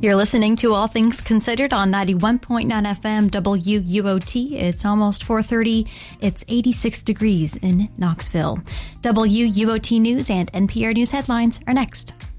You're listening to All Things Considered on 91.9 FM WUOT. It's almost 4:30. It's 86 degrees in Knoxville. WUOT News and NPR News headlines are next.